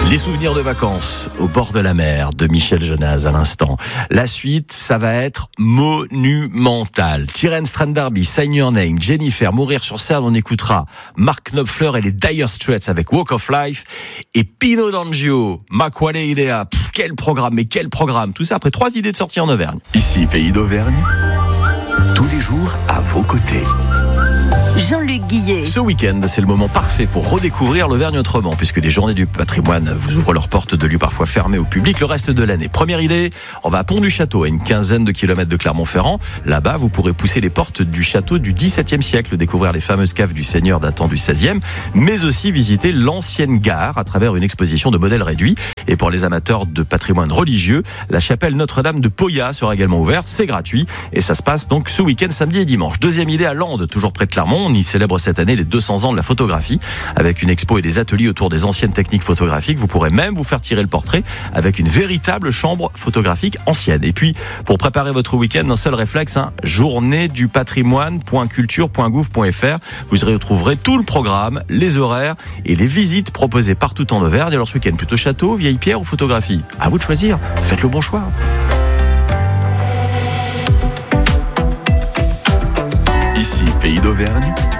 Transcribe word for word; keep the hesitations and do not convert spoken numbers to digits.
Les souvenirs de vacances au bord de la mer de Michel Jonas à l'instant. La suite, ça va être monumental. Tyrone Strandarby, Sign Your Name, Jennifer, Mourir sur Cerne, on écoutera Mark Knopfler et les Dire Straits avec Walk of Life et Pino D'Angio, Ma Quale Idea. Pff, quel programme, mais quel programme. Tout ça après trois idées de sortie en Auvergne. Ici, Pays d'Auvergne, tous les jours à vos côtés. Jean-Luc Guillet. Ce week-end, c'est le moment parfait pour redécouvrir l'Auvergne autrement, puisque les journées du patrimoine vous ouvrent leurs portes de lieux parfois fermés au public le reste de l'année. Première idée, on va à Pont-du-Château, à une quinzaine de kilomètres de Clermont-Ferrand. Là-bas, vous pourrez pousser les portes du château du dix-septième siècle, découvrir les fameuses caves du Seigneur datant du seizième, mais aussi visiter l'ancienne gare à travers une exposition de modèles réduits. Et pour les amateurs de patrimoine religieux, la chapelle Notre-Dame de Pauillac sera également ouverte. C'est gratuit et ça se passe donc ce week-end, samedi et dimanche. Deuxième idée à Landes, toujours près de Clermont. On y célèbre cette année les deux cents ans de la photographie avec une expo et des ateliers autour des anciennes techniques photographiques. Vous pourrez même vous faire tirer le portrait avec une véritable chambre photographique ancienne. Et puis, pour préparer votre week-end, un seul réflexe, hein, journée du patrimoine point culture point gouv point f r. Vous y retrouverez tout le programme, les horaires et les visites proposées partout en Auvergne. Alors ce week-end, plutôt château, vieille pierre ou photographie? À vous de choisir. Faites le bon choix. Ici, Pays d'Auvergne,